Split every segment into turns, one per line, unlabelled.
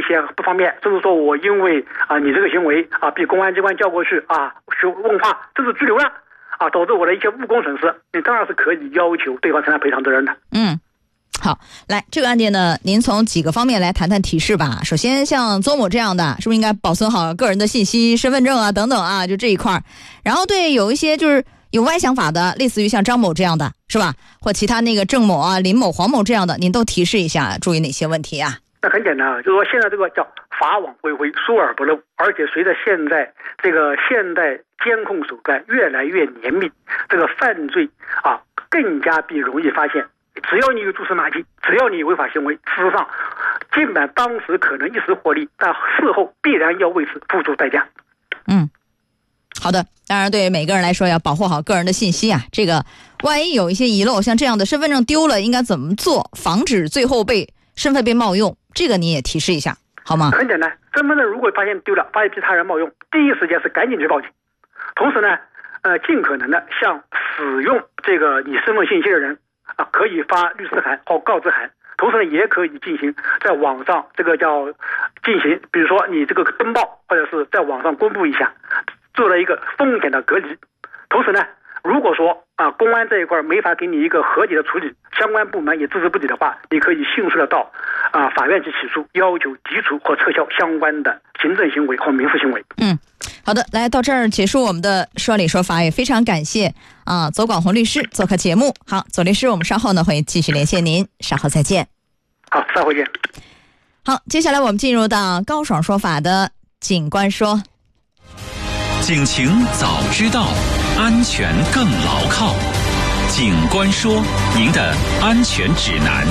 些不方便，甚至说我因为你这个行为被公安机关叫过去去问话，甚至拘留了导致我的一些误工损失，你当然是可以要求对方承担赔偿责任的。
好，来这个案件呢，您从几个方面来谈谈提示吧。首先，像邹某这样的，是不是应该保存好个人的信息、身份证等等就这一块。然后对有一些就是有歪想法的，类似于像张某这样的，是吧？或其他那个郑某林某、黄某这样的，您都提示一下，注意哪些问题啊？
那很简单就是说现在这个叫法网恢恢，疏而不漏，而且随着现代监控手段越来越严密，这个犯罪更加容易发现。只要你有蛛丝马迹，只要你有违法行为，事实上尽管当时可能一时获利，但事后必然要为此付出代价。
好的，当然对每个人来说要保护好个人的信息这个万一有一些遗漏，像这样的身份证丢了应该怎么做，防止最后身份被冒用，这个你也提示一下好吗？
很简单，身份证如果发现丢了，发现被他人冒用，第一时间是赶紧去报警，同时呢尽可能的向使用这个你身份信息的人可以发律师函或告知函，同时呢也可以进行在网上进行比如说你这个登报，或者是在网上公布一下，做了一个风险的隔离。同时呢如果说公安这一块没法给你一个合理的处理，相关部门也置之不理的话，你可以迅速的到法院去起诉，要求剔除或撤销相关的行政行为或民事行为。
好的，来到这儿结束我们的说理说法，也非常感谢邹广红律师做客节目。好，邹律师，我们稍后呢会继续连线您，稍后再见。
好，稍后见。
好，接下来我们进入到高爽说法的警官说。
警情早知道，安全更牢靠。警官说，您的安全指南。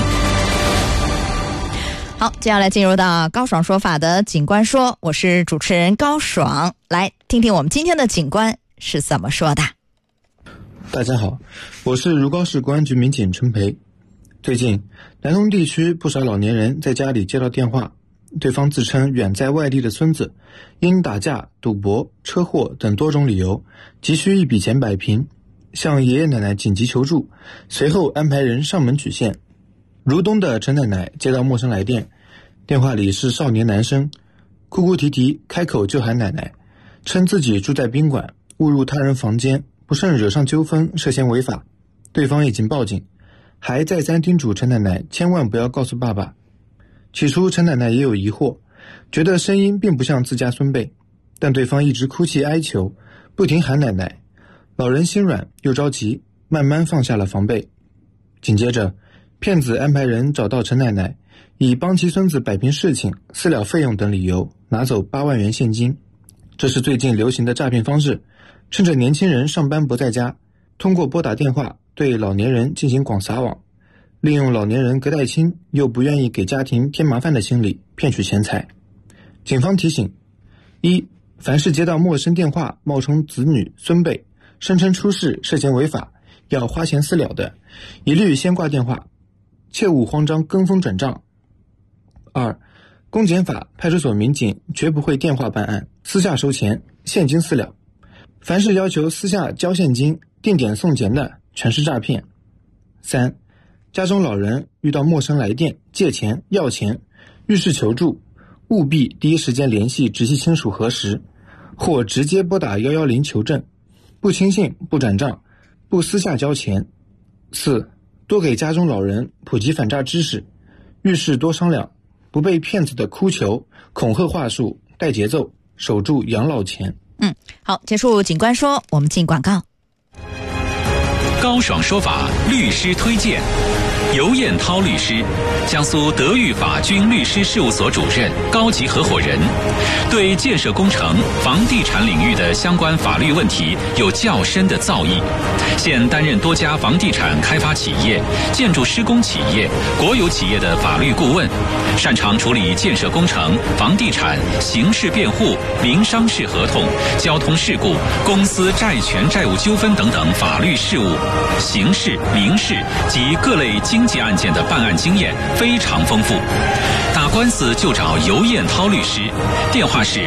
好，接下来进入到高爽说法的警官说，我是主持人高爽，来听听我们今天的警官是怎么说的。
大家好，我是如皋市公安局民警陈培。最近南通地区不少老年人在家里接到电话，对方自称远在外地的孙子因打架、赌博、车祸等多种理由急需一笔钱摆平，向爷爷奶奶紧急求助，随后安排人上门取现。如东的陈奶奶接到陌生来电，电话里是少年男生，哭哭啼啼开口就喊奶奶，称自己住在宾馆，误入他人房间，不慎惹上纠纷，涉嫌违法。对方已经报警，还再三叮嘱陈奶奶千万不要告诉爸爸。起初陈奶奶也有疑惑，觉得声音并不像自家孙辈，但对方一直哭泣哀求，不停喊奶奶，老人心软又着急，慢慢放下了防备。紧接着骗子安排人找到陈奶奶，以帮其孙子摆平事情、私了费用等理由拿走8万元现金。这是最近流行的诈骗方式，趁着年轻人上班不在家，通过拨打电话对老年人进行广撒网，利用老年人隔代亲又不愿意给家庭添麻烦的心理骗取钱财。警方提醒：一、凡是接到陌生电话冒充子女、孙辈，声称出事涉嫌违法要花钱私了的，一律先挂电话，切勿慌张跟风转账。二、公检法派出所民警绝不会电话办案、私下收钱、现金私了，凡是要求私下交现金、定点送钱的全是诈骗。三、家中老人遇到陌生来电借钱要钱，遇事求助，务必第一时间联系直系亲属核实，或直接拨打110求证，不轻信不转账，不私下交钱。四、多给家中老人普及反诈知识，遇事多商量，不被骗子的哭求、恐吓话术带节奏，守住养老钱。
好，结束警官说，我们进广告。
高爽说法律师推荐，尤彦涛律师，江苏德裕法军律师事务所主任、高级合伙人，对建设工程、房地产领域的相关法律问题有较深的造诣。现担任多家房地产开发企业、建筑施工企业、国有企业的法律顾问，擅长处理建设工程、房地产、刑事辩护、民商事合同、交通事故、公司债权债务纠纷等等法律事务、刑事、民事及各类经济案件的办案经验非常丰富。打官司就找尤彦涛律师，电话是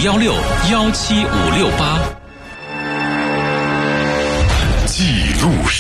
138-516-17568，138-516-17568，138-516-17568。记录